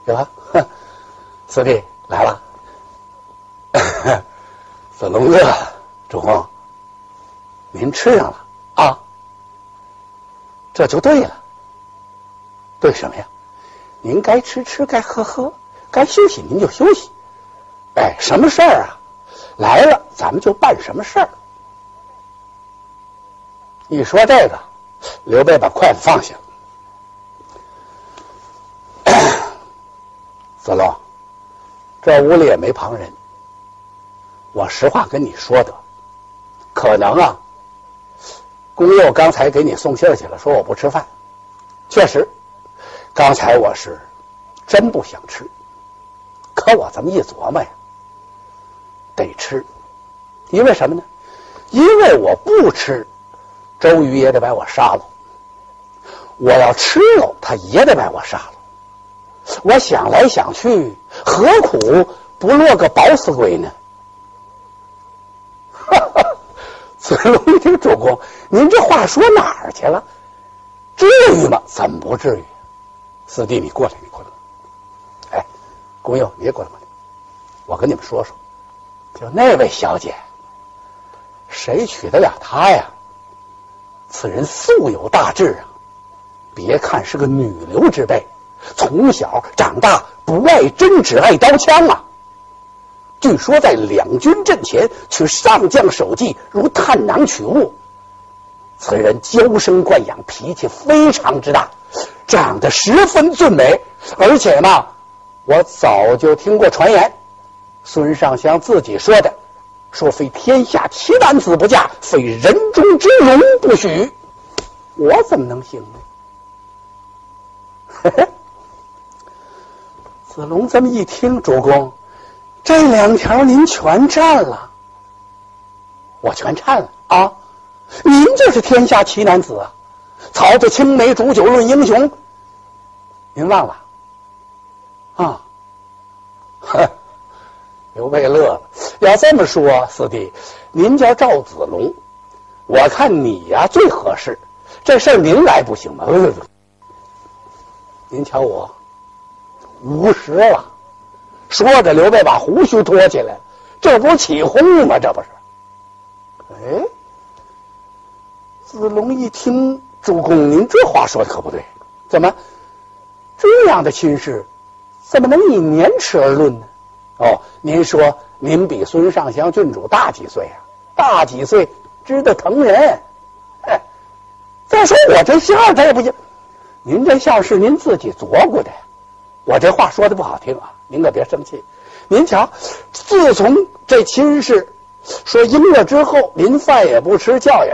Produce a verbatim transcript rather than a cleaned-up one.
对吧？四弟来了，子龙饿了，主公，您吃上了啊？这就对了。对什么呀？您该吃吃，该喝喝，该休息您就休息。哎，什么事儿啊？来了咱们就办什么事儿。一说这个，刘备把筷子放下了。子龙，这屋里也没旁人，我实话跟你说的，可能啊，公佑刚才给你送信去了，说我不吃饭，确实，刚才我是真不想吃，可我这么一琢磨呀，得吃，因为什么呢？因为我不吃，周瑜也得把我杀了；我要吃了，他也得把我杀了。我想来想去，何苦不落个饱死鬼呢？子龙一听，主公，您这话说哪儿去了？至于吗？怎么不至于？四弟，你过来，你过来。哎，公佑，你也过来过来。我跟你们说说，就那位小姐，谁娶得了她呀？此人素有大志啊！别看是个女流之辈，从小长大不爱针，只爱刀枪啊！据说在两军阵前取上将首级，如探囊取物。此人娇生惯养，脾气非常之大，长得十分俊美，而且嘛，我早就听过传言，孙尚香自己说的，说非天下奇男子不嫁，非人中之龙不许。我怎么能行呢？嘿嘿，子龙这么一听，主公，这两条您全占了，我全占了啊！您就是天下奇男子啊！曹操青梅煮酒论英雄，您忘了啊？哼！刘备乐了。要这么说，四弟，您叫赵子龙，我看你呀最合适。这事儿您来不行吗？呃、您瞧我五十了。说着，刘备把胡须拖起来了，这不是起哄吗？这不是？哎，子龙一听，主公，您这话说的可不对，怎么这样的亲事，怎么能以年齿而论呢？哦，您说您比孙尚香郡主大几岁啊？大几岁知得疼人。哎，再说我这相他也不行，您这像是您自己琢过的。我这话说的不好听啊，您可别生气。您瞧，自从这亲事说应了之后，您饭也不吃，觉也